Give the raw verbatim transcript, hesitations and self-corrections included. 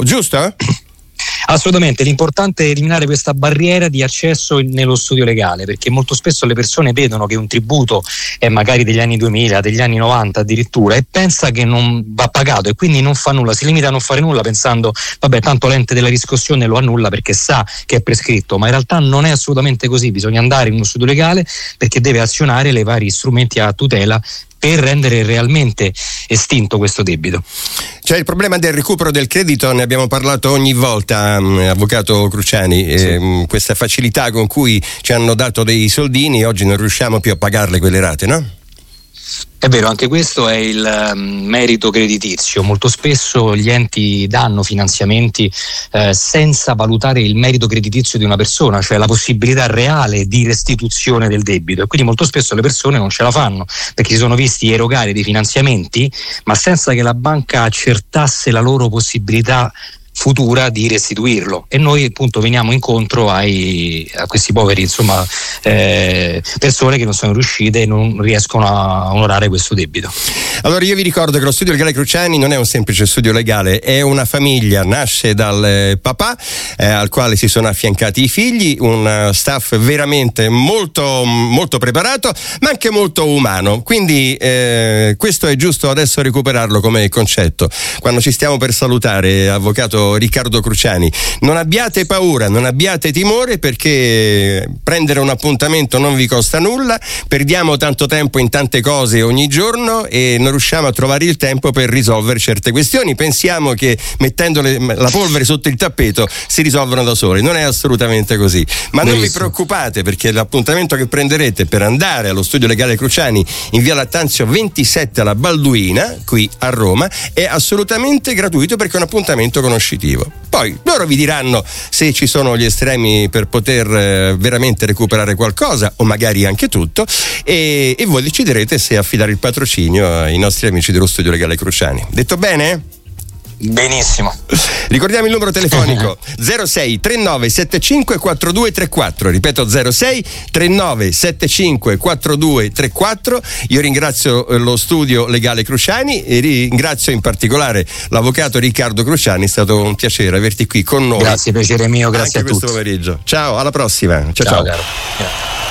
giusto? Assolutamente, l'importante è eliminare questa barriera di accesso nello studio legale, perché molto spesso le persone vedono che un tributo è magari degli anni duemila, degli anni novanta addirittura, e pensa che non va pagato e quindi non fa nulla, si limita a non fare nulla pensando vabbè tanto l'ente della riscossione lo annulla perché sa che è prescritto, ma in realtà non è assolutamente così, bisogna andare in uno studio legale perché deve azionare le vari strumenti a tutela per rendere realmente estinto questo debito. C'è il problema del recupero del credito, ne abbiamo parlato ogni volta, mh, avvocato Cruciani, sì. eh, mh, questa facilità con cui ci hanno dato dei soldini, oggi non riusciamo più a pagarle quelle rate, no? È vero, anche questo è il um, merito creditizio. Molto spesso gli enti danno finanziamenti eh, senza valutare il merito creditizio di una persona, cioè la possibilità reale di restituzione del debito, e quindi molto spesso le persone non ce la fanno perché si sono visti erogare dei finanziamenti ma senza che la banca accertasse la loro possibilità futura di restituirlo, e noi appunto veniamo incontro ai, a questi poveri insomma eh, persone che non sono riuscite e non riescono a onorare questo debito. Allora io vi ricordo che lo studio legale Cruciani non è un semplice studio legale, è una famiglia, nasce dal eh, papà eh, al quale si sono affiancati i figli, un uh, staff veramente molto molto preparato ma anche molto umano, quindi eh, questo è giusto adesso recuperarlo come concetto. Quando ci stiamo per salutare, avvocato Riccardo Cruciani, non abbiate paura, non abbiate timore, perché prendere un appuntamento non vi costa nulla, perdiamo tanto tempo in tante cose ogni giorno e non riusciamo a trovare il tempo per risolvere certe questioni, pensiamo che mettendo le, la polvere sotto il tappeto si risolvono da sole, non è assolutamente così, ma non vi preoccupate, perché l'appuntamento che prenderete per andare allo studio legale Cruciani in via Lattanzio ventisette alla Balduina qui a Roma è assolutamente gratuito, perché è un appuntamento conoscitivo. Poi loro vi diranno se ci sono gli estremi per poter eh, veramente recuperare qualcosa o magari anche tutto, e, e voi deciderete se affidare il patrocinio ai nostri amici dello studio legale Cruciani. Detto bene? Benissimo. Ricordiamo il numero telefonico zero sei trentanove settantacinque quarantadue trentaquattro, ripeto zero sei trentanove settantacinque quarantadue trentaquattro. Io ringrazio lo studio legale Cruciani e ringrazio in particolare l'avvocato Riccardo Cruciani, è stato un piacere averti qui con noi. Grazie, piacere mio, grazie anche a tutti. questo pomeriggio. Ciao, alla prossima. Ciao ciao, ciao. Caro.